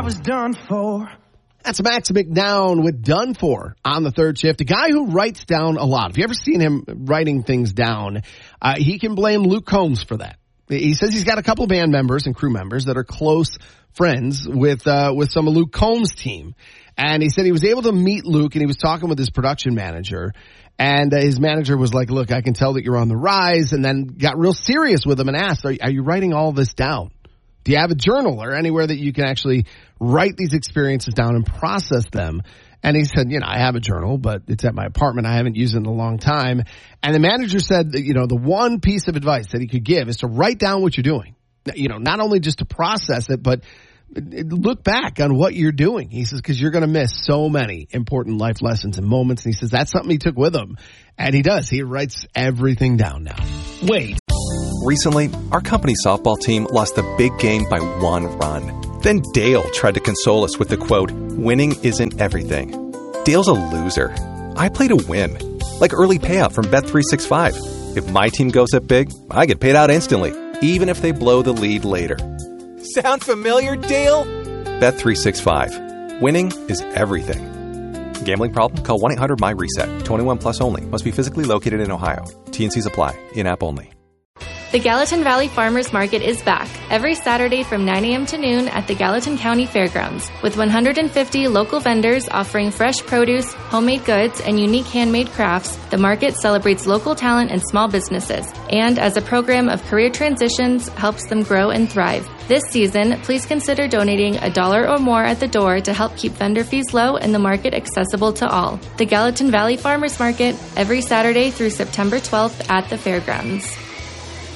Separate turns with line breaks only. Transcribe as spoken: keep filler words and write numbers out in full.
was done for.
That's Max McNown with Done For on the third shift. A guy who writes down a lot. If you ever seen him writing things down, uh, he can blame Luke Combs for that. He says he's got a couple of band members and crew members that are close friends with uh, with some of Luke Combs' team. And he said he was able to meet Luke, and he was talking with his production manager. And uh, his manager was like, look, I can tell that you're on the rise, and then got real serious with him and asked, are, are you writing all this down? Do you have a journal or anywhere that you can actually write these experiences down and process them? And he said, you know, I have a journal, but it's at my apartment. I haven't used it in a long time. And the manager said that, you know, the one piece of advice that he could give is to write down what you're doing. You know, not only just to process it, but look back on what you're doing. He says, because you're going to miss so many important life lessons and moments. And he says that's something he took with him. And he does. He writes everything down now.
Wait.
Recently, our company softball team lost the big game by one run. Then Dale tried to console us with the quote, winning isn't everything. Dale's a loser. I play to win. Like early payout from Bet three sixty-five. If my team goes up big, I get paid out instantly, even if they blow the lead later. Sound familiar, Dale? Bet three sixty-five. Winning is everything. Gambling problem? Call one eight hundred M Y reset. twenty-one plus only. Must be physically located in Ohio. T and Cs apply. In-app only.
The Gallatin Valley Farmers Market is back every Saturday from nine a.m. to noon at the Gallatin County Fairgrounds, with one hundred fifty local vendors offering fresh produce, homemade goods, and unique handmade crafts. The market celebrates local talent and small businesses, and as a program of career transitions, helps them grow and thrive. This season, please consider donating a dollar or more at the door to help keep vendor fees low and the market accessible to all. The Gallatin Valley Farmers Market, every Saturday through September twelfth at the Fairgrounds.